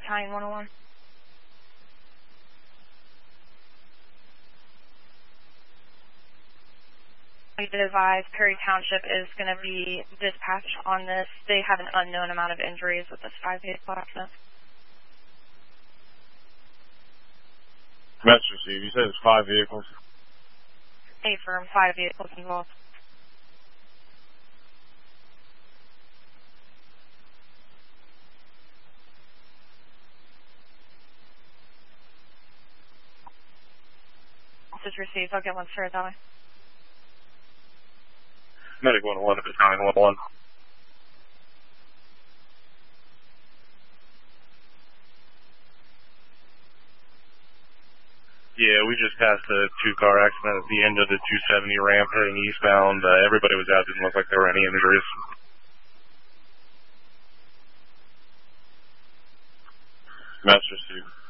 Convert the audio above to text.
Battalion 101. We did advise Perry Township is going to be dispatched on this. They have an unknown amount of injuries with this 5-vehicle accident. Message received. You said it's 5 vehicles? Affirm, 5 vehicles involved. Message received. I'll get one started that way. Medic 101 to Battalion 101. Yeah, we just passed a 2-car accident at the end of the 270 ramp heading eastbound. Everybody was out. Didn't look like there were any injuries. Message received.